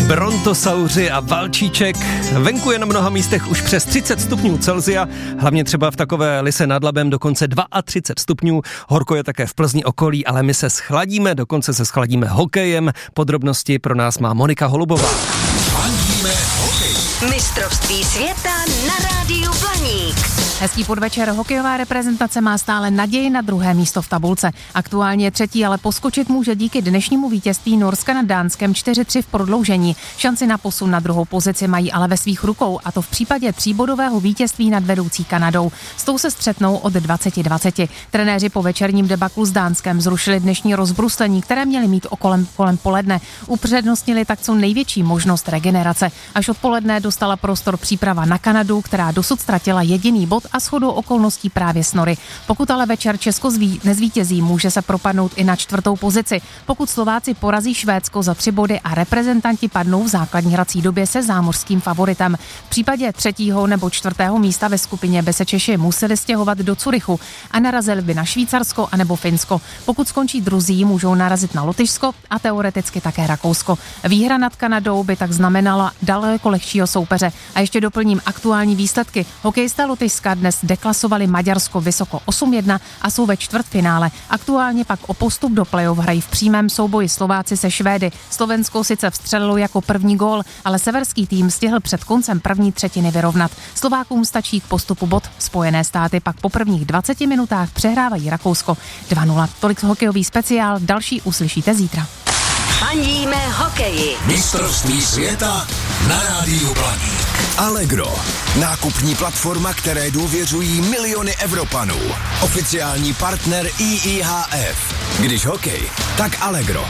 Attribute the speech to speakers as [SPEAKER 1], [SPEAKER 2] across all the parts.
[SPEAKER 1] Brontosauři a valčíček. Venku je na mnoha místech už přes 30 stupňů Celsia, hlavně třeba v takové Lise nad Labem dokonce 32 stupňů. Horko je také v Plzni okolí, ale my se schladíme, dokonce se schladíme hokejem. Podrobnosti pro nás má Monika Holubová.
[SPEAKER 2] Fandíme hokej.
[SPEAKER 3] Mistrovství světa na rádiu Blaník.
[SPEAKER 4] Hezký podvečer, hokejová reprezentace má stále naději na druhé místo v tabulce. Aktuálně je třetí, ale poskočit může díky dnešnímu vítězství Norska nad Dánskem 4-3 v prodloužení. Šanci na posun na druhou pozici mají ale ve svých rukou, a to v případě tříbodového vítězství nad vedoucí Kanadou. S tou se střetnou od 20-20. Trenéři po večerním debaklu s Dánskem zrušili dnešní rozbruslení, které měli mít kolem poledne. Upřednostnili tak co největší možnost regenerace. Až odpoledne dostala prostor příprava na Kanadu, která dosud ztratila jediný bod a shodou okolností právě Snory. Pokud ale večer Česko nezvítězí, může se propadnout i na 4. pozici. Pokud Slováci porazí Švédsko za 3 body a reprezentanti padnou v základní hrací době se zámořským favoritem. V případě 3. nebo 4. místa ve skupině by se Češi museli stěhovat do Curychu a narazili by na Švýcarsko anebo Finsko. Pokud skončí druzí, můžou narazit na Lotyšsko a teoreticky také Rakousko. Výhra nad Kanadou by tak znamenala daleko lehčího soupeře. A ještě doplním aktuální výsledky. Hokejista Lotyšska dnes deklasovali Maďarsko vysoko 8-1 a jsou ve čtvrtfinále. Aktuálně pak o postup do playoff hrají v přímém souboji Slováci se Švédy. Slovensko sice vstřelilo jako první gól, ale severský tým stihl před koncem první třetiny vyrovnat. Slovákům stačí k postupu bod. Spojené státy pak po prvních 20 minutách přehrávají Rakousko 2-0. Tolik hokejový speciál, další uslyšíte zítra.
[SPEAKER 3] Fandíme hokeji.
[SPEAKER 2] Mistrovství světa na rádiu Blaník.
[SPEAKER 5] Allegro. Nákupní platforma, které důvěřují miliony Evropanů. Oficiální partner IIHF. Když hokej, tak Allegro.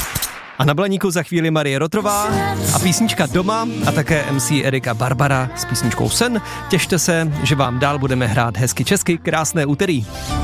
[SPEAKER 1] A na Blaníku za chvíli Marie Rotrová a písnička Doma a také MC Erika Barbara s písničkou Sen. Těšte se, že vám dál budeme hrát hezky česky. Krásné úterý.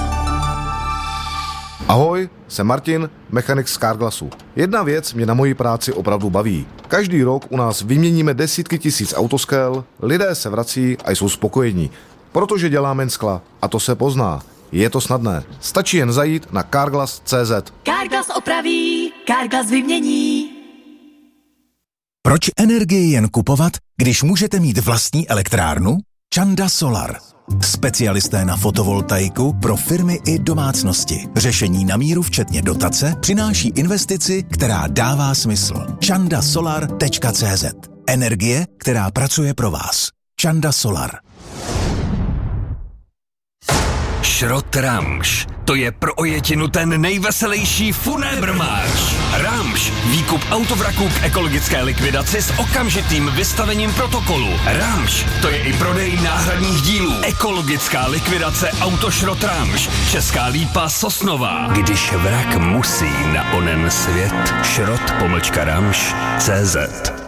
[SPEAKER 6] Ahoj, jsem Martin, mechanik z Carglassu. Jedna věc mě na mojí práci opravdu baví. Každý rok u nás vyměníme desítky tisíc autoskel, lidé se vrací a jsou spokojení, protože děláme skla a to se pozná. Je to snadné. Stačí jen zajít na carglass.cz.
[SPEAKER 7] Carglass opraví, Carglass vymění.
[SPEAKER 5] Proč energii jen kupovat, když můžete mít vlastní elektrárnu? Čanda Solar. Specialisté na fotovoltaiku pro firmy i domácnosti. Řešení na míru včetně dotace přináší investici, která dává smysl. chandasolar.cz. Energie, která pracuje pro vás. Čanda Solar.
[SPEAKER 8] Šrot Ramš. To je pro ojetinu ten nejveselější funébrmáč. Ramš. Výkup autovraků k ekologické likvidaci s okamžitým vystavením protokolu. Ramš. To je i prodej náhradních dílů. Ekologická likvidace Autošrot Ramš. Česká Lípa Sosnová. Když vrak musí na onen svět. Šrot-Ramš.cz.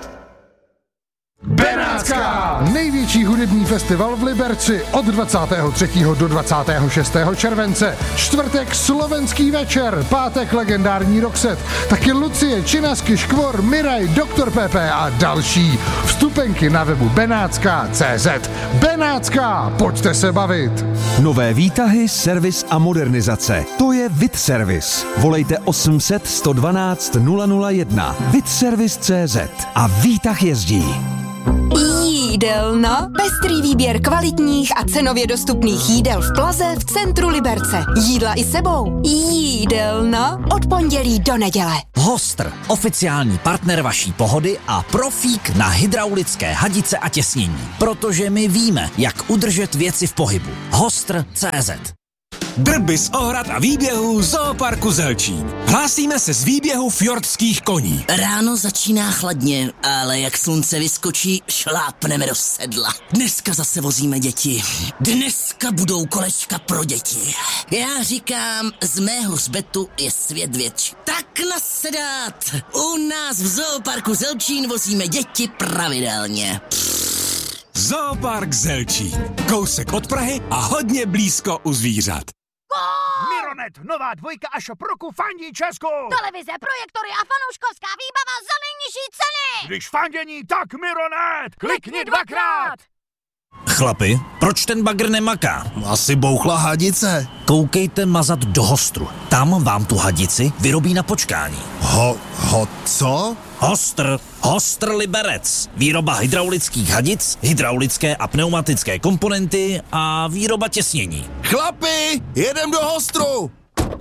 [SPEAKER 9] Benátská! Největší hudební festival v Liberci od 23. do 26. července. Čtvrtek slovenský večer, pátek legendární Roxette, taky Lucie, Činasky, Škvor, Miraj, Dr. Pepe a další. Vstupenky na webu benátska.cz. Benátská, pojďte se bavit!
[SPEAKER 10] Nové výtahy, servis a modernizace. To je VidService. Volejte 800 112 001. VidService.cz a výtah jezdí.
[SPEAKER 11] Jídelna. Pestrý výběr kvalitních a cenově dostupných jídel v Plaze v centru Liberce. Jídla i sebou. Jídelna. Od pondělí do neděle.
[SPEAKER 12] Hostr, oficiální partner vaší pohody a profík na hydraulické hadice a těsnění. Protože my víme, jak udržet věci v pohybu. Hostr.cz.
[SPEAKER 13] Drby z ohrad a výběhů Zooparku Zelčín. Hlásíme se z výběhu fjordských koní.
[SPEAKER 14] Ráno začíná chladně, ale jak slunce vyskočí, šlápneme do sedla. Dneska zase vozíme děti. Dneska budou kolečka pro děti. Já říkám, z mého hřbetu je svět větší. Tak nasedat! U nás v Zooparku Zelčín vozíme děti pravidelně.
[SPEAKER 13] Zoopark Zelčín. Kousek od Prahy a hodně blízko u zvířat.
[SPEAKER 15] Mironet, nová dvojka a shop roku fandí Česku.
[SPEAKER 16] Televize, projektory a fanouškovská výbava za nejnižší ceny.
[SPEAKER 15] Když fandění, tak Mironet. Klikni dvakrát.
[SPEAKER 12] Chlapi, proč ten bagr nemaká?
[SPEAKER 17] Asi bouchla hadice.
[SPEAKER 12] Koukejte mazat do Hostru. Tam vám tu hadici vyrobí na počkání.
[SPEAKER 17] Co?
[SPEAKER 12] Hostr Liberec. Výroba hydraulických hadic, hydraulické a pneumatické komponenty a výroba těsnění.
[SPEAKER 17] Chlapi, jedem do Hostru!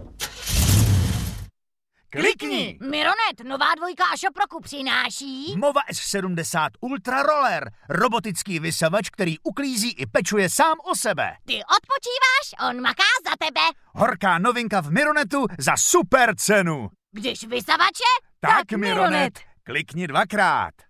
[SPEAKER 15] Klikni!
[SPEAKER 16] Mironet, nová dvojka a šoproku přináší
[SPEAKER 15] Mova S70 Ultra Roller, robotický vysavač, který uklízí i pečuje sám o sebe.
[SPEAKER 16] Ty odpočíváš, on maká za tebe.
[SPEAKER 15] Horká novinka v Mironetu za super cenu.
[SPEAKER 16] Když vysavače,
[SPEAKER 15] Tak Mironet, klikni 2krát.